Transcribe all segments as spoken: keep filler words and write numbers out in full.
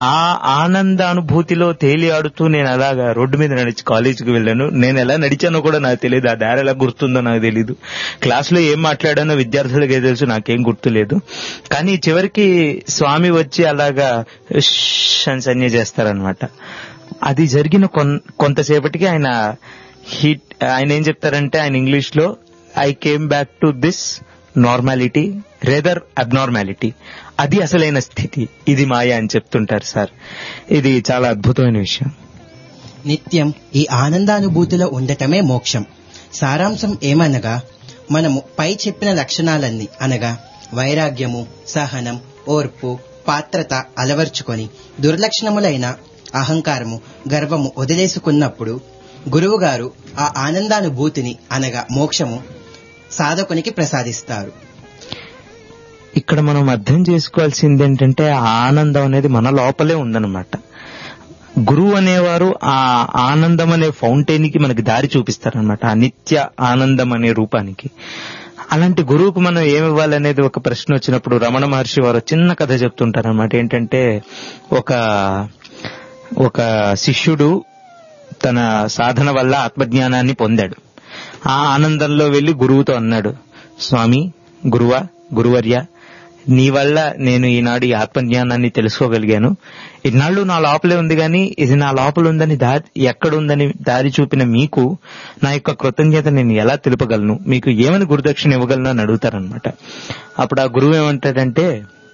ఆ ఆనంద అనుభూతిలో తేలియాడుతూ నేను అలాగా రోడ్డు మీద నడిచి కాలేజీకి వెళ్ళాను. నేను ఎలా నడిచానో కూడా నాకు తెలియదు, ఆ దారి ఎలా గుర్తుందో నాకు తెలీదు, క్లాసులో ఏం మాట్లాడానో విద్యార్థులకే తెలుసు, నాకేం గుర్తులేదు. కానీ చివరికి స్వామి వచ్చి అలాగా అని సన్య చేస్తారనమాట. అది జరిగిన కొంతసేపటికి ఆయన హీట్ ఆయన ఏం చెప్తారంటే, ఆయన ఇంగ్లీష్ లో I came back to this normality rather abnormality, అది అసలైన స్థితి, ఇది మాయ అని చెప్తుంటారు సార్. ఇది చాలా అద్భుతమైన విషయం. నిత్యం ఈ ఆనందానుభూతిలో ఉండటమే మోక్షం. సారాంశం ఏమనగా, మనము పై చెప్పిన లక్షణాలన్నీ అనగా వైరాగ్యము, సహనం, ఓర్పు, పాత్రత అలవర్చుకొని దుర్లక్షణములైన అహంకారము, గర్వము వదిలేసుకున్నప్పుడు గురువుగారు ఆ ఆనందానుభూతిని అనగా మోక్షము సాధకునికి ప్రసాదిస్తారు. ఇక్కడ మనం అర్థం చేసుకోవాల్సింది ఏంటంటే, ఆ ఆనందం అనేది మన లోపలే ఉందన్నమాట. గురువు అనేవారు ఆ ఆనందం అనే ఫౌంటైన్ కి మనకి దారి చూపిస్తారనమాట, ఆ నిత్య ఆనందం అనే రూపానికి. అలాంటి గురువుకు మనం ఏమి ఇవ్వాలనేది ఒక ప్రశ్న వచ్చినప్పుడు రమణ మహర్షి వారు చిన్న కథ చెప్తుంటారనమాట. ఏంటంటే, ఒక ఒక శిష్యుడు తన సాధన వల్ల ఆత్మజ్ఞానాన్ని పొందాడు. ఆ ఆనందంలో వెళ్లి గురువుతో అన్నాడు, స్వామి, గురువా, గురువర్య, నీ వల్ల నేను ఈనాడు ఈ ఆత్మజ్ఞానాన్ని తెలుసుకోగలిగాను. ఇన్నాళ్ళు నా లోపలే ఉంది, కానీ ఇది నా లోపల ఉందని దారి ఎక్కడుందని దారి చూపిన మీకు నా యొక్క కృతజ్ఞత నేను ఎలా తెలుపగలను, మీకు ఏమని గురుదక్షిణ ఇవ్వగలను అని అడుగుతారనమాట. అప్పుడు ఆ గురువు ఏమంటాడంటే,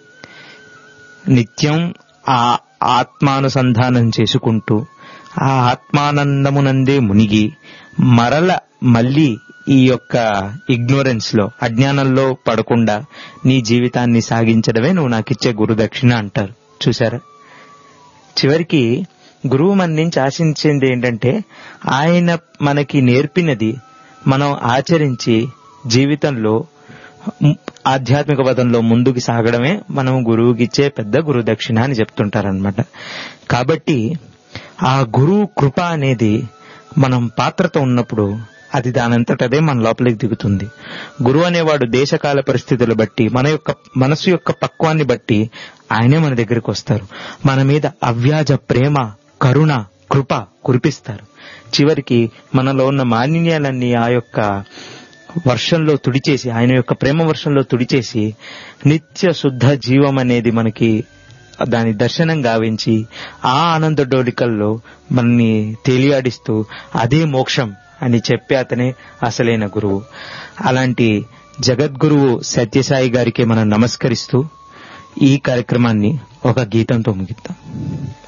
నిత్యం ఆ ఆత్మానుసంధానం చేసుకుంటూ ఆ ఆత్మానందమునందే మునిగి మరల మళ్ళీ ఈ యొక్క ఇగ్నోరెన్స్ లో, అజ్ఞానంలో పడకుండా నీ జీవితాన్ని సాగించడమే నువ్వు నాకు ఇచ్చే గురుదక్షిణ అంటారు. చూసారా, చివరికి గురువు మన నుంచి ఆశించేది ఏంటంటే, ఆయన మనకి నేర్పినది మనం ఆచరించి జీవితంలో ఆధ్యాత్మిక పదంలో ముందుకు సాగడమే మనం గురువుకి ఇచ్చే పెద్ద గురుదక్షిణ అని చెప్తుంటారనమాట. కాబట్టి ఆ గురువు కృప అనేది మనం పాత్రత ఉన్నప్పుడు అది దానంతటదే మన లోపలికి దిగుతుంది. గురువు అనేవాడు దేశకాల పరిస్థితులు బట్టి, మన యొక్క మనసు యొక్క పక్వాన్ని బట్టి ఆయనే మన దగ్గరికి వస్తారు. మన మీద అవ్యాజ ప్రేమ, కరుణ, కృప కురిపిస్తారు. చివరికి మనలో ఉన్న మాలిన్యాలన్నీ ఆ యొక్క వర్షంలో తుడిచేసి, ఆయన యొక్క ప్రేమ వర్షంలో తుడిచేసి నిత్య శుద్ధ జీవం అనేది మనకి దాని దర్శనం గావించి ఆ ఆనంద డోలికల్లో మనని తేలియాడిస్తూ అదే మోక్షం అని చెప్పే అతనే అసలైన గురువు. అలాంటి జగద్గురువు సత్యసాయి గారికి మనం నమస్కరిస్తూ ఈ కార్యక్రమాన్ని ఒక గీతంతో ముగిద్దాం.